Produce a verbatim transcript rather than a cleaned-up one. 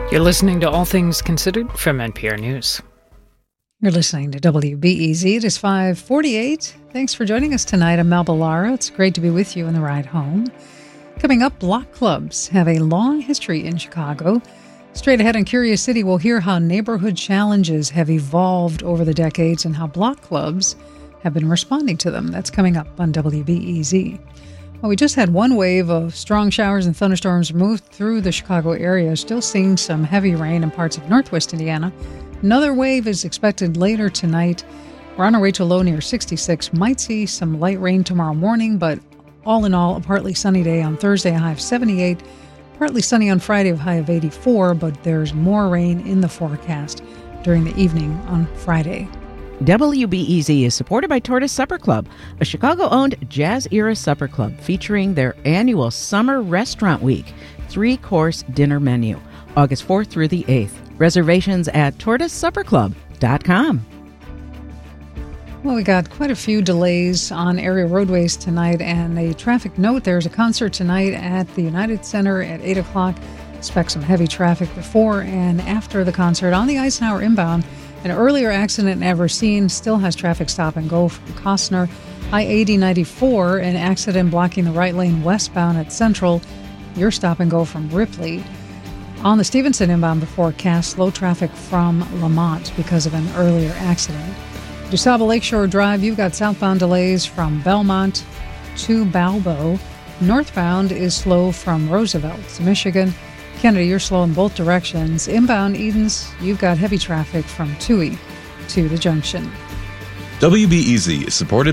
You're listening to All Things Considered from N P R News. You're listening to W B E Z. It is five forty-eight. Thanks for joining us tonight. I'm Melba Lara. It's great to be with you in the ride home. Coming up, block clubs have a long history in Chicago. Straight ahead in Curious City, we'll hear how neighborhood challenges have evolved over the decades and how block clubs have been responding to them. That's coming up on W B E Z. Well, we just had one wave of strong showers and thunderstorms move through the Chicago area, still seeing some heavy rain in parts of northwest Indiana. Another wave is expected later tonight. We're on our way to a low near sixty-six. Might see some light rain tomorrow morning, but all in all, a partly sunny day on Thursday, a high of seventy-eight. Partly sunny on Friday, a high of eighty-four, but there's more rain in the forecast during the evening on Friday. W B E Z is supported by Tortoise Supper Club, a Chicago-owned jazz-era supper club featuring their annual Summer Restaurant Week three-course dinner menu, August fourth through the eighth. Reservations at tortoise supper club dot com. Well, we got quite a few delays on area roadways tonight, and a traffic note, there's a concert tonight at the United Center at eight o'clock. Expect some heavy traffic before and after the concert. On the Eisenhower inbound, an earlier accident never seen still has traffic stop and go from Costner. I eighty ninety-four, an accident blocking the right lane westbound at Central. Your stop and go from Ripley. On the Stevenson inbound before Cass, slow traffic from Lamont because of an earlier accident. DuSable Lakeshore Drive, you've got southbound delays from Belmont to Balbo. Northbound is slow from Roosevelt to Michigan. Kennedy, you're slow in both directions. Inbound Edens, you've got heavy traffic from Toohey to the junction. W B E Z is supported